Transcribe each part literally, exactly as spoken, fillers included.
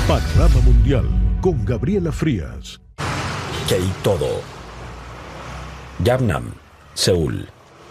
Panorama Mundial con Gabriela Frías. K-Todo. Gangnam, Seúl.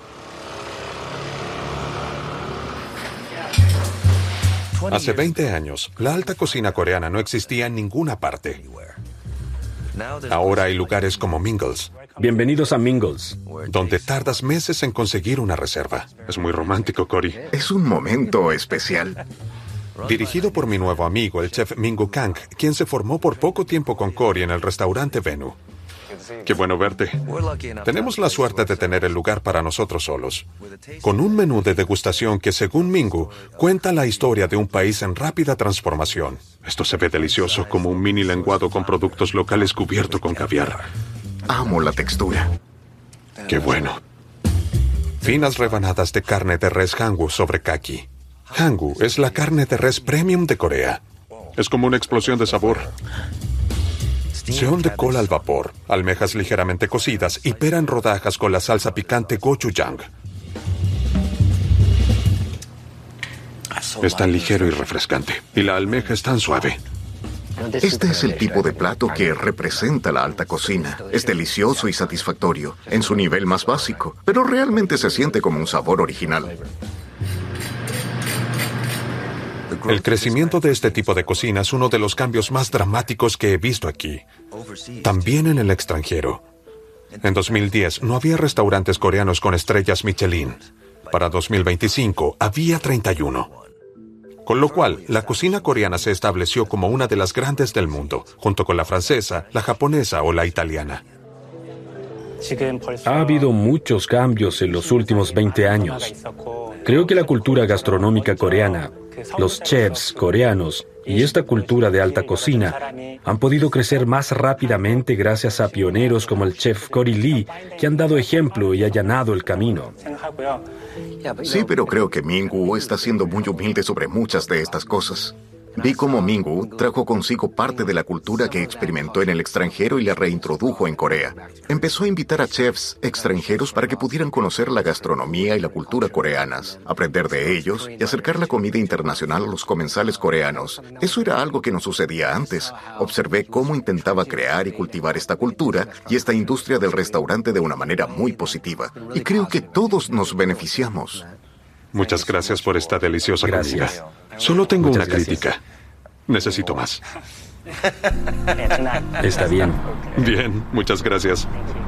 Hace veinte años, la alta cocina coreana no existía en ninguna parte. Ahora hay lugares como Mingles. Bienvenidos a Mingles. Donde tardas meses en conseguir una reserva. Es muy romántico, Cory. Es un momento especial. Dirigido por mi nuevo amigo, el chef Mingu Kang, quien se formó por poco tiempo con Cory en el restaurante Venu. Qué bueno verte. Tenemos la suerte de tener el lugar para nosotros solos, con un menú de degustación que, según Mingu, cuenta la historia de un país en rápida transformación. Esto se ve delicioso, como un mini lenguado con productos locales cubierto con caviar. Amo la textura. Qué bueno. Finas rebanadas de carne de res Hangu sobre kaki. Hangu es la carne de res premium de Corea. Es como una explosión de sabor. Seón de cola al vapor, almejas ligeramente cocidas y pera en rodajas con la salsa picante gochujang. Es tan ligero y refrescante, y la almeja es tan suave. Este es el tipo de plato que representa la alta cocina. Es delicioso y satisfactorio, en su nivel más básico, pero realmente se siente como un sabor original. El crecimiento de este tipo de cocina es uno de los cambios más dramáticos que he visto aquí. También en el extranjero. En dos mil diez no había restaurantes coreanos con estrellas Michelin. Para dos mil veinticinco había treinta y uno. Con lo cual, la cocina coreana se estableció como una de las grandes del mundo, junto con la francesa, la japonesa o la italiana. Ha habido muchos cambios en los últimos veinte años. Creo que la cultura gastronómica coreana, los chefs coreanos y esta cultura de alta cocina han podido crecer más rápidamente gracias a pioneros como el chef Cory Lee, que han dado ejemplo y allanado el camino. Sí, pero creo que Mingu está siendo muy humilde sobre muchas de estas cosas. Vi cómo Mingu trajo consigo parte de la cultura que experimentó en el extranjero y la reintrodujo en Corea. Empezó a invitar a chefs extranjeros para que pudieran conocer la gastronomía y la cultura coreanas, aprender de ellos y acercar la comida internacional a los comensales coreanos. Eso era algo que no sucedía antes. Observé cómo intentaba crear y cultivar esta cultura y esta industria del restaurante de una manera muy positiva. Y creo que todos nos beneficiamos. Muchas gracias por esta deliciosa Gracias. comida. Solo tengo Muchas una gracias. crítica. Necesito más. Está bien. Bien, muchas gracias.